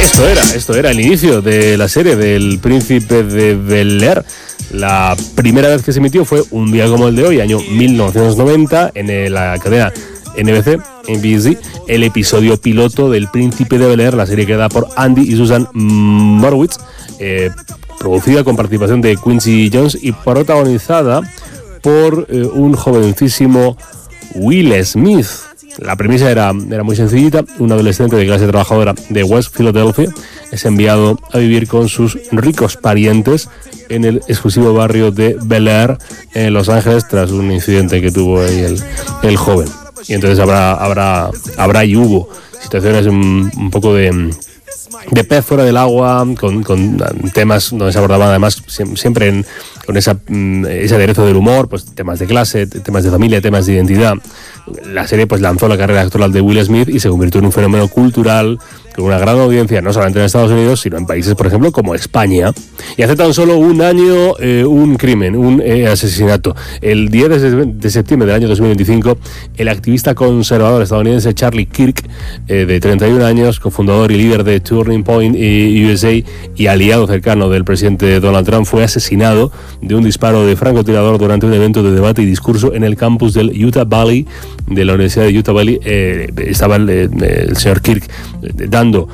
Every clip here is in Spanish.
Esto era el inicio de la serie del Príncipe de Bel-Air. La primera vez que se emitió fue un día como el de hoy, año 1990, en la cadena NBC, el episodio piloto del Príncipe de Bel-Air, la serie creada por Andy y Susan Morowitz, producida con participación de Quincy Jones y protagonizada por un jovencísimo Will Smith. La premisa era muy sencillita. Un adolescente de clase trabajadora de West Philadelphia es enviado a vivir con sus ricos parientes en el exclusivo barrio de Bel-Air, en Los Ángeles, tras un incidente que tuvo ahí el joven. Y entonces habrá y hubo situaciones un poco de pez fuera del agua, con temas donde se abordaban además siempre con ese aderezo del humor, pues temas de clase, temas de familia, temas de identidad. La serie pues lanzó la carrera actoral de Will Smith y se convirtió en un fenómeno cultural con una gran audiencia, no solamente en Estados Unidos, sino en países, por ejemplo, como España. Y hace tan solo un año, un crimen, un asesinato. El 10 de septiembre del año 2025, el activista conservador estadounidense Charlie Kirk, de 31 años, cofundador y líder de Turning Point USA y aliado cercano del presidente Donald Trump, fue asesinado de un disparo de francotirador durante un evento de debate y discurso en el campus del Utah Valley, de la Universidad de Utah Valley. Estaba el señor Kirk dando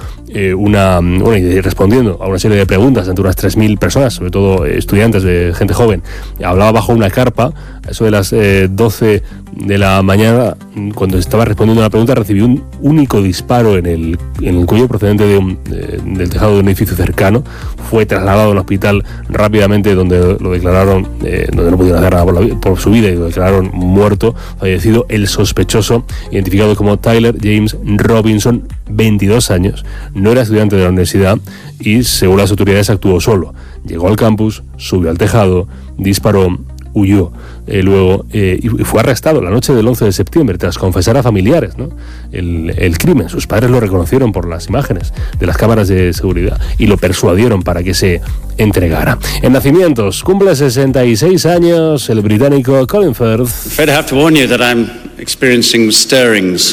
y respondiendo a una serie de preguntas ante unas 3.000 personas, sobre todo estudiantes, de gente joven. Hablaba bajo una carpa. A eso de las 12 de la mañana, cuando estaba respondiendo a una pregunta, recibió un único disparo en el cuello procedente del tejado de un edificio cercano. Fue trasladado a un hospital rápidamente, donde lo declararon, donde no pudieron hacer nada por su vida, y lo declararon muerto, fallecido. El sospechoso, identificado como Tyler James Robinson, 22 años, no era estudiante de la universidad y, según las autoridades, actuó solo. Llegó al campus, subió al tejado, disparó, huyó y fue arrestado la noche del 11 de septiembre tras confesar a familiares, ¿no?, el crimen. Sus padres lo reconocieron por las imágenes de las cámaras de seguridad y lo persuadieron para que se entregara. En nacimientos, cumple 66 años el británico Colin Firth. Fred, I have to warn you that I'm experiencing stirrings,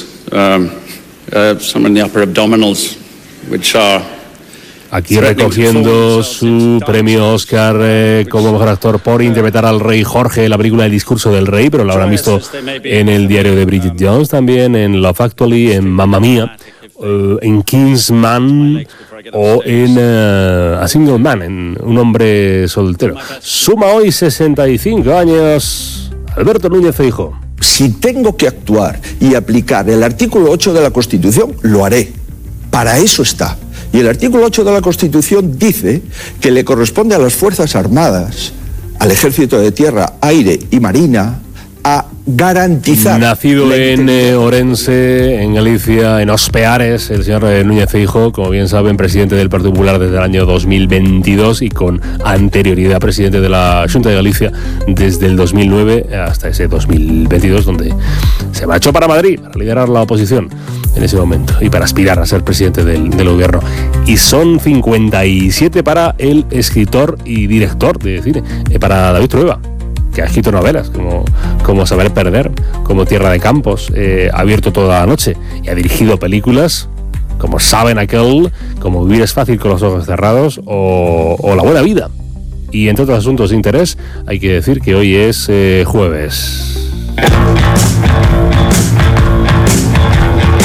some in the upper abdominals, which are... Aquí recogiendo su premio Oscar como mejor actor por interpretar al rey Jorge en la película El discurso del rey, pero lo habrán visto en El diario de Bridget Jones, también en Love Actually, en Mamma Mía, en Kingsman o en A Single Man, en Un hombre soltero. Suma hoy 65 años Alberto Núñez Feijóo. Si tengo que actuar y aplicar el artículo 8 de la Constitución, lo haré. Para eso está. Y el artículo 8 de la Constitución dice que le corresponde a las Fuerzas Armadas, al Ejército de Tierra, Aire y Marina, a garantizar... Nacido en Orense, en Galicia, en Ospeares, el señor Núñez Feijóo, como bien saben, presidente del Partido Popular desde el año 2022 y con anterioridad presidente de la Xunta de Galicia desde el 2009 hasta ese 2022, donde se marchó para Madrid para liderar la oposición en ese momento y para aspirar a ser presidente del gobierno. Y son 57 para el escritor y director de cine, para David Trueba, que ha escrito novelas como Saber Perder, como Tierra de Campos, ha abierto toda la noche, y ha dirigido películas como Saben Aquel, como Vivir es fácil con los ojos cerrados o La buena vida. Y entre otros asuntos de interés, hay que decir que hoy es jueves.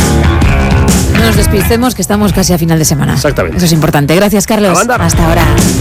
No nos despistemos, que estamos casi a final de semana. Exactamente. Eso es importante. Gracias, Carlos. Hasta ahora.